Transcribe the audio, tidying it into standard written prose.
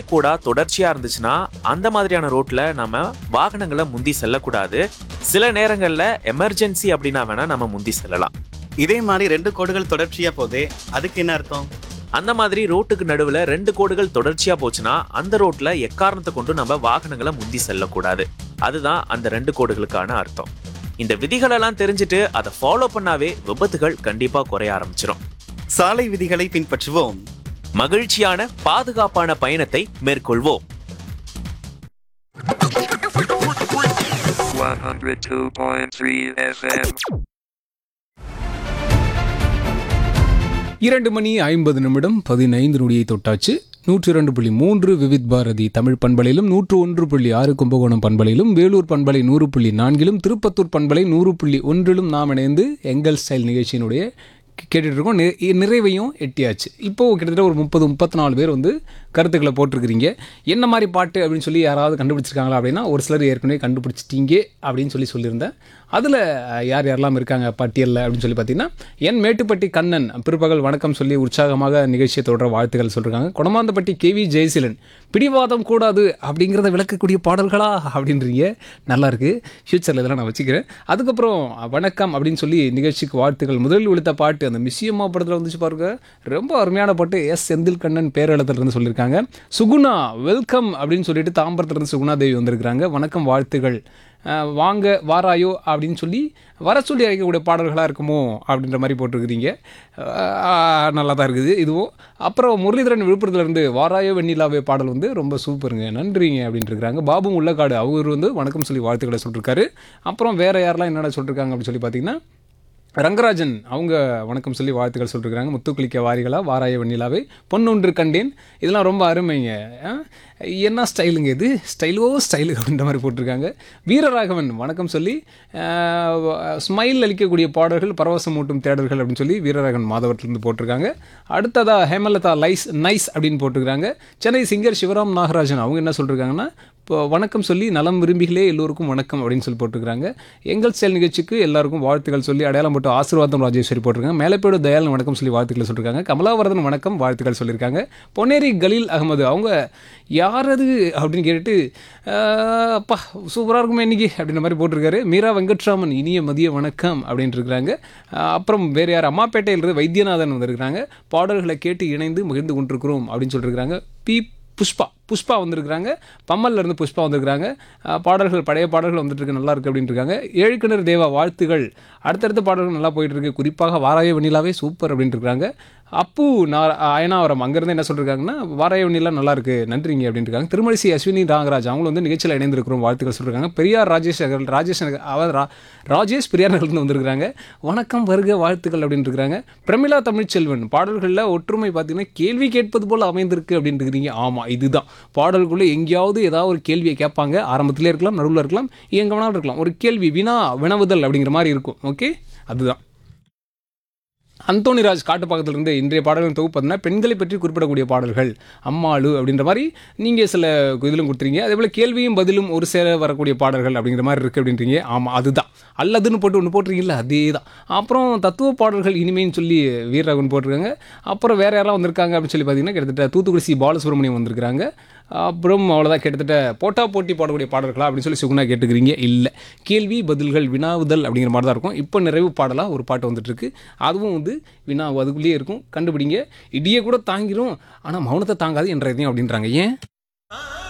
நேர்கோடா தொடர்ச்சியா இருந்துச்சுன்னா அந்த மாதிரியான ரோட்ல நம்ம வாகனங்களை முந்தி செல்லக்கூடாது. சில நேரங்கள்ல எமர்ஜென்சி அப்படின்னா வேணா நம்ம முந்தி செல்லலாம். இதே மாதிரி 2 கோடுகள் தொடர்ச்சியா போதே, அதுக்கு என்ன அர்த்தம்? அந்த மாதிரி ரோட்டுக்கு நடுவுல 2 கோடுகள் தொடர்ச்சியா போச்சுன்னா அந்த ரோட்ல எக்காரணத்தை கொண்டு நம்ம வாகனங்களை முந்தி செல்லக்கூடாது. அதுதான் அந்த 2 கோடுகளுக்கான அர்த்தம். இந்த விதிகளெல்லாம் தெரிஞ்சுட்டு அதை ஃபாலோ பண்ணாவே விபத்துகள் கண்டிப்பா குறைய ஆரம்பிச்சிடும். சாலை விதிகளை பின்பற்றுவோம். மகிழ்ச்சியான பாதுகாப்பான பயணத்தை மேற்கொள்வோம். 102.3 FM. 2 மணி 50 நிமிடம் 15 நொடியை தொட்டாச்சு. 102.3 விவித் பாரதி தமிழ் பண்பலையிலும் 101.6 கும்பகோணம் பண்பலையிலும் வேலூர் பண்பலை 100.4 திருப்பத்தூர் பண்பலை 100.1 நாம் இணைந்து எங்கள் ஸ்டைல் நிகழ்ச்சியினுடைய கேட்டுட்டு இருக்கோம். நிறைவையும் எட்டியாச்சு. இப்போது கிட்டத்தட்ட ஒரு 30-34 பேர் வந்து கருத்துக்களை போட்டிருக்கிறீங்க. என்ன மாதிரி பாட்டு அப்படின்னு சொல்லி யாராவது கண்டுபிடிச்சிருக்காங்களா அப்படின்னா ஒரு சிலர் ஏற்கனவே கண்டுபிடிச்சிட்டீங்க அப்படின்னு சொல்லியிருந்தேன். அதில் யார் யாரெல்லாம் இருக்காங்க பட்டியலில் அப்படின்னு சொல்லி பார்த்தீங்கன்னா என் மேட்டுப்பட்டி கண்ணன் பிற்பகல் வணக்கம் சொல்லி உற்சாகமாக நிகழ்ச்சியை தொடர வாழ்த்துக்கள் சொல்லியிருக்காங்க. கொடமாந்தப்பட்டி கேவி ஜெயசீலன் பிடிவாதம் கூடாது அப்படிங்கிறத விளக்கக்கூடிய பாடல்களா அப்படின்றீங்க. நல்லாயிருக்கு. ஃப்யூச்சரில் இதெல்லாம் நான் வச்சுக்கிறேன். அதுக்கப்புறம் வணக்கம் அப்படின்னு சொல்லி நிகழ்ச்சிக்கு வாழ்த்துக்கள். முதலில் விழுத்த பாட்டு அந்த மிஸ்யம்மா படத்தில் வந்துச்சு பாருங்க, ரொம்ப அருமையான பாட்டு. எஸ் செந்தில் கண்ணன் பேரளத்திலிருந்து சொல்லியிருக்காங்க. சுகுணா வெல்கம் அப்படின்னு சொல்லிட்டு தாம்பரத்துலேருந்து சுகுணா தேவி வந்திருக்கிறாங்க. வணக்கம் வாழ்த்துகள். வாங்க வாராயோ அப்படின்னு சொல்லி வர சொல்லி அழைக்கக்கூடிய பாடல்களாக இருக்குமோ அப்படின்ற மாதிரி போட்டிருக்கிறீங்க. நல்லா தான் இருக்குது இதுவும். அப்புறம் முரளிதரன் விழுப்புரத்துலேருந்து வாராயோ வெண்ணிலாவே பாடல் வந்து ரொம்ப சூப்பருங்க நன்றிங்க அப்படின்ட்டு இருக்கிறாங்க. பாபு உள்ளக்காடு அவர் வந்து வணக்கம் சொல்லி வாழ்த்துக்களை சொல்லியிருக்காரு. அப்புறம் வேறு யாரெல்லாம் என்னென்ன சொல்லியிருக்காங்க அப்படின்னு சொல்லி பார்த்தீங்கன்னா ரங்கராஜன் அவங்க வணக்கம் சொல்லி வாழ்த்துக்கள் சொல்லியிருக்காங்க. முத்துக்குளிக்க வாரிகளா வாராய வெண்ணிலாவை பொன்னொன்று கண்டேன். இதெல்லாம் ரொம்ப அருமைங்க. என்ன ஸ்டைலுங்க இது, ஸ்டைலோ ஸ்டைலு அப்படின்ற மாதிரி போட்டிருக்காங்க. வீரராகவன் வணக்கம் சொல்லி ஸ்மைல் அளிக்கக்கூடிய பாடல்கள் பரவசமூட்டும் தேடல்கள் அப்படின்னு சொல்லி வீரராகவன் மாதவத்திலிருந்து போட்டிருக்காங்க. அடுத்ததாக ஹேமலதா நைஸ் அப்படின்னு போட்டிருக்காங்க. சென்னை சிங்கர் சிவராம் நாகராஜன் அவங்க என்ன சொல்லியிருக்காங்கன்னா இப்போ வணக்கம் சொல்லி நலம் விரும்பிகளே எல்லோருக்கும் வணக்கம் அப்படின்னு சொல்லி போட்டிருக்காங்க. எங்கள் செயல் நிகழ்ச்சிக்கு எல்லாருக்கும் வாழ்த்துக்கள் சொல்லி அடையாளம் போட்டு ஆசீர்வாதம் ராஜேஸ்வரி போட்டிருக்காங்க. மேலப்பேடு தயாளன் வணக்கம் சொல்லி வாழ்த்துக்களை சொல்லியிருக்காங்க. கமலாவரதன் வணக்கம் வாழ்த்துக்கள் சொல்லியிருக்காங்க. பொன்னேரி கலீல் அகமது அவங்க யாரது அப்படின்னு கேட்டுட்டு அப்பா சூப்பராக இருக்குமே இன்றைக்கி அப்படின்ற மாதிரி போட்டிருக்காரு. மீரா வெங்கட்ராமன் இனிய மதிய வணக்கம் அப்படின்ட்டு இருக்கிறாங்க. அப்புறம் வேறு யார் அம்மாப்பேட்டையிலிருந்து வைத்தியநாதன் வந்திருக்கிறாங்க. பாடல்களை கேட்டு இணைந்து மகிழ்ந்து கொண்டிருக்கிறோம் அப்படின்னு சொல்லியிருக்கிறாங்க. புஷ்பா வந்திருக்கிறாங்க. பம்மல்லேருந்து புஷ்பா வந்திருக்கிறாங்க. பாடல்கள் பழைய பாடல்கள் வந்துட்டுருக்கு நல்லா இருக்குது அப்படின்ட்டு இருக்காங்க. ஏழுக்கிணர் தேவா வாழ்த்துகள். அடுத்தடுத்த பாடல்கள் நல்லா போயிட்டுருக்கு. குறிப்பாக வாராய வெண்ணிலாவே சூப்பர் அப்படின்ட்டு இருக்காங்க. அப்பு அயனாவரம் அங்கேருந்து என்ன சொல்லியிருக்காங்கன்னா வாராய வெண்ணிலா நல்லா இருக்குது நன்றிங்க அப்படின்ட்டு இருக்காங்க. திருமழிசை அஸ்வினி நாகராஜ் அவங்களும் வந்து நிகழ்ச்சியில் இணைந்திருக்கிறோம் வாழ்த்துக்கள் சொல்லியிருக்காங்க. பெரியார் ராஜேஷ் பெரியார் நகர்ந்து வந்திருக்கிறாங்க. வணக்கம் வருக வாழ்த்துக்கள் அப்படின்ட்டு இருக்கிறாங்க. பிரமிளா தமிழ்ச்செல்வன் பாடல்களில் ஒற்றுமை பார்த்தீங்கன்னா கேள்வி கேட்பது போல் அமைந்திருக்கு அப்படின்ட்டு இருக்கிறீங்க. ஆமாம் இதுதான் பாடல்குள்ளே எங்கேயாவது ஏதாவது ஒரு கேள்வியை கேட்பாங்க. ஆரம்பத்திலே இருக்கலாம், நடுவில் இருக்கலாம், எங்கே வேணாலும் இருக்கலாம். ஒரு கேள்வி வினவுதல் அப்படிங்கிற மாதிரி இருக்கும். ஓகே அதுதான். அந்தோனிராஜ் காட்டுப்பாக்கத்திலிருந்து இன்றைய பாடல்கள் தொகுப்பு பார்த்தீங்கன்னா பெண்களை பற்றி குறிப்பிடக்கூடிய பாடல்கள் அம்மாளு அப்படின்ற மாதிரி நீங்கள் சில இதிலும் கொடுத்துறீங்க. அதே போல் கேள்வியும் பதிலும் ஒரு சேர வரக்கூடிய பாடல்கள் அப்படிங்கிற மாதிரி இருக்குது அப்படின்றீங்க. ஆமாம் அதுதான். அல்லதுன்னு போட்டு ஒன்று போட்டிருக்கீங்களா அதே தான். அப்புறம் தத்துவ பாடல்கள் இனிமேன்னு சொல்லி வீரராகவன் போட்டிருக்காங்க. அப்புறம் வேறு யாரெல்லாம் வந்திருக்காங்க அப்படின்னு சொல்லி பார்த்தீங்கன்னா கிட்டத்தட்ட தூத்துக்குடி சி பாலசுப்ரமணியம் வந்திருக்கிறாங்க. அப்புறம் அவ்வளோதான் கிட்டத்தட்ட போட்டி போடக்கூடிய பாடல்களா அப்படின்னு சொல்லி சுகுணா கேட்டுக்கிறீங்க. இல்லை கேள்வி பதில்கள் வினாவுதல் அப்படிங்கிற மாதிரி தான் இருக்கும். இப்போ நிறைவு பாடலாக ஒரு பாட்டு வந்துட்டுருக்கு. அதுவும் வந்து வினாவு அதுக்குள்ளேயே இருக்கும். கண்டுபிடிங்க. இடியை கூட தாங்கிடும் ஆனால் மௌனத்தை தாங்காது என்ற இதையும் அப்படின்றாங்க. ஏன்